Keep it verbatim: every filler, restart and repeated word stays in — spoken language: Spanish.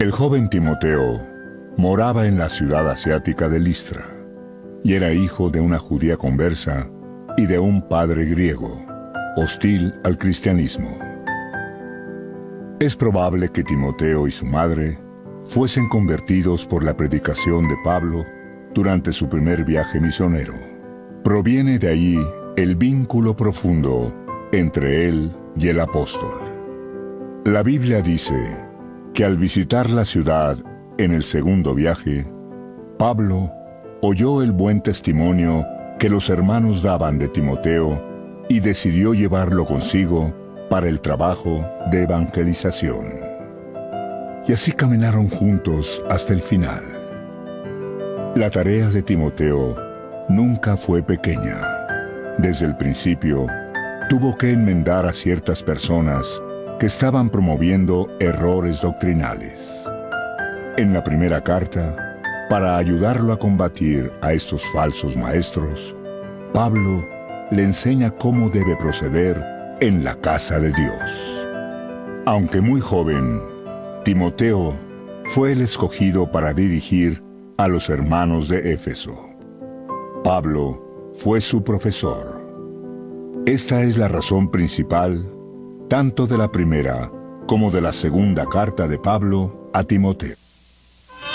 El joven Timoteo moraba en la ciudad asiática de Listra y era hijo de una judía conversa y de un padre griego, hostil al cristianismo. Es probable que Timoteo y su madre fuesen convertidos por la predicación de Pablo durante su primer viaje misionero. Proviene de allí el vínculo profundo entre él y el apóstol. La Biblia dice que al visitar la ciudad en el segundo viaje, Pablo oyó el buen testimonio que los hermanos daban de Timoteo y decidió llevarlo consigo para el trabajo de evangelización. Y así caminaron juntos hasta el final. La tarea de Timoteo nunca fue pequeña. Desde el principio, tuvo que enmendar a ciertas personas que estaban promoviendo errores doctrinales. En la primera carta, para ayudarlo a combatir a estos falsos maestros, Pablo le enseña cómo debe proceder en la casa de Dios. Aunque muy joven, Timoteo fue el escogido para dirigir a los hermanos de Éfeso. Pablo fue su profesor. Esta es la razón principal, tanto de la primera como de la segunda carta de Pablo a Timoteo.